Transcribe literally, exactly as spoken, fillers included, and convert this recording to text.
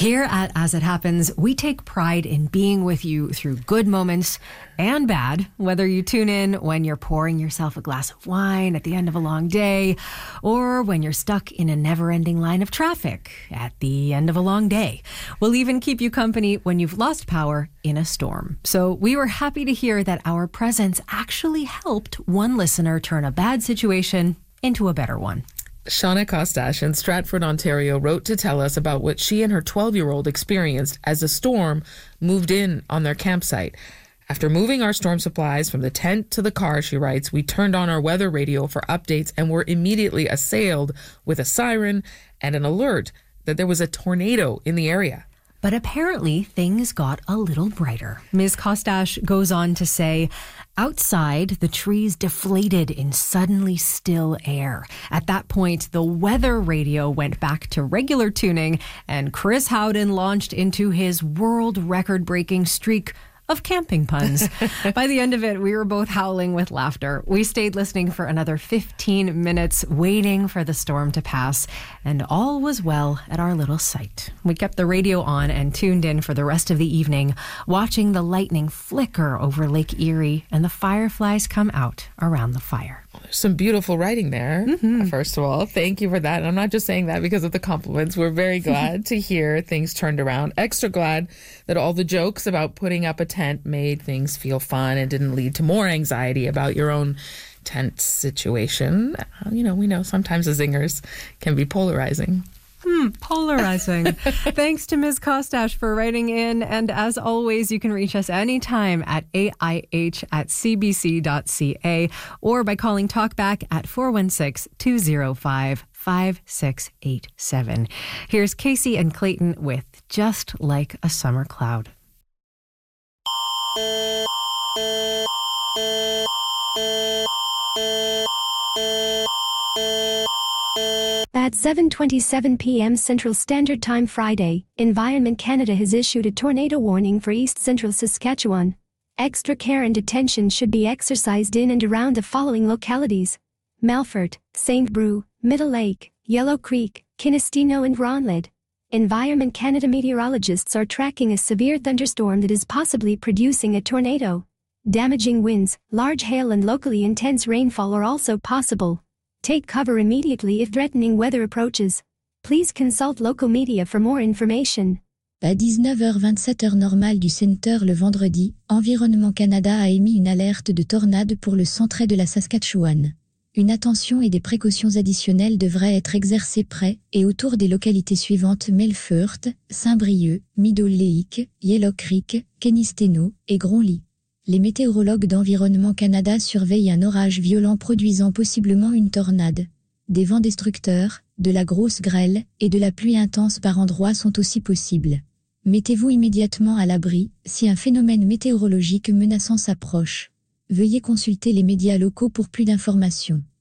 Here at As It Happens, we take pride in being with you through good moments and bad, whether you tune in when you're pouring yourself a glass of wine at the end of a long day, or when you're stuck in a never-ending line of traffic at the end of a long day. We'll even keep you company when you've lost power in a storm. So we were happy to hear that our presence actually helped one listener turn a bad situation into a better one. Shauna Kostash in Stratford, Ontario, wrote to tell us about what she and her twelve-year-old experienced as a storm moved in on their campsite. After moving our storm supplies from the tent to the car, she writes, we turned on our weather radio for updates and were immediately assailed with a siren and an alert that there was a tornado in the area. But apparently, things got a little brighter. Miz Kostash goes on to say, outside, the trees deflated in suddenly still air. At that point, the weather radio went back to regular tuning, and Chris Howden launched into his world record-breaking streak of camping puns. By the end of it, we were both howling with laughter. We stayed listening for another fifteen minutes, waiting for the storm to pass, and all was well at our little site. We kept the radio on and tuned in for the rest of the evening, watching the lightning flicker over Lake Erie and the fireflies come out around the fire. There's some beautiful writing there, mm-hmm. First of all. Thank you for that. And I'm not just saying that because of the compliments. We're very glad to hear things turned around. Extra glad that all the jokes about putting up a tent made things feel fun and didn't lead to more anxiety about your own tent situation. You know, we know sometimes the zingers can be polarizing. Hmm, polarizing. Thanks to Miz Kostash for writing in. And as always, you can reach us anytime at A I H at c b c dot c a or by calling Talkback at four one six, two oh five, five six eight seven. Here's Casey and Clayton with Just Like a Summer Cloud. At seven twenty-seven p.m. Central Standard Time Friday, Environment Canada has issued a tornado warning for East Central Saskatchewan. Extra care and attention should be exercised in and around the following localities: Melfort, Saint Brew, Middle Lake, Yellow Creek, Kinistino and Ronlid. Environment Canada meteorologists are tracking a severe thunderstorm that is possibly producing a tornado. Damaging winds, large hail and locally intense rainfall are also possible. Take cover immediately if threatening weather approaches. Please consult local media for more information. À dix-neuf heures vingt-sept heure normale du Centre le vendredi, Environnement Canada a émis une alerte de tornade pour le centre de la Saskatchewan. Une attention et des précautions additionnelles devraient être exercées près et autour des localités suivantes: Melfort, Saint-Brieuc, Middle Lake, Yellow Creek, Kenisteno et Grandly. Les météorologues d'Environnement Canada surveillent un orage violent produisant possiblement une tornade. Des vents destructeurs, de la grosse grêle et de la pluie intense par endroits sont aussi possibles. Mettez-vous immédiatement à l'abri si un phénomène météorologique menaçant s'approche. Veuillez consulter les médias locaux pour plus d'informations.